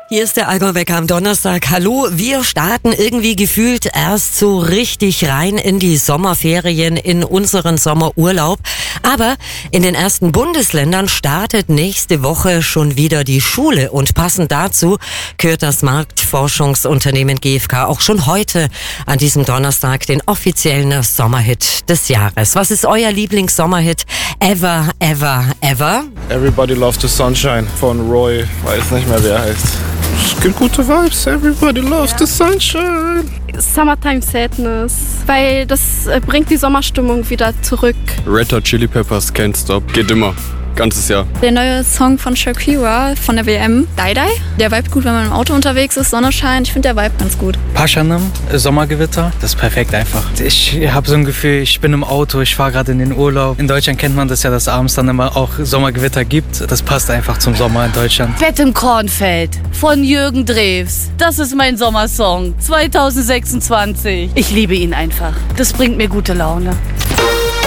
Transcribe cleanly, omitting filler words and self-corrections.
Hier ist der Allgäu-Wecker am Donnerstag. Hallo, wir starten irgendwie gefühlt erst so richtig rein in die Sommerferien, in unseren Sommerurlaub. Aber in den ersten Bundesländern startet nächste Woche schon wieder die Schule. Und passend dazu kürt das Marktforschungsunternehmen GfK auch schon heute an diesem Donnerstag den offiziellen Sommerhit des Jahres. Was ist euer Lieblings-Sommerhit ever, ever, ever? Everybody Loves the Sunshine von Roy, weiß nicht mehr wer heißt. Es gibt gute Vibes, everybody loves the sunshine. Summertime Sadness, weil das bringt die Sommerstimmung wieder zurück. Red Hot Chili Peppers, Can't Stop, geht immer. Ganzes Jahr. Der neue Song von Shakira von der WM, Die Die. Der Vibe gut, wenn man im Auto unterwegs ist, Sonne scheint. Ich finde der Vibe ganz gut. Paschanim, Sommergewitter, das ist perfekt einfach. Ich habe so ein Gefühl, ich bin im Auto, ich fahre gerade in den Urlaub. In Deutschland kennt man das ja, dass abends dann immer auch Sommergewitter gibt. Das passt einfach zum Sommer in Deutschland. Bett im Kornfeld von Jürgen Drews. Das ist mein Sommersong 2026. Ich liebe ihn einfach. Das bringt mir gute Laune.